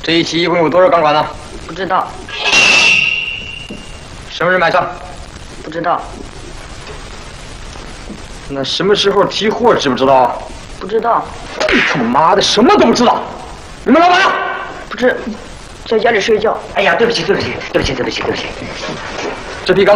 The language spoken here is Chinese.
这一期一共有多少钢管呢？ 不知道， 什么人买账？ 不知道， 那什么时候提货知不知道？ 不知道。 他妈的，什么都不知道！你们老板？ 不是，在家里睡觉。 哎呀，对不起，对不起，对不起，对不起，对不起。 这批钢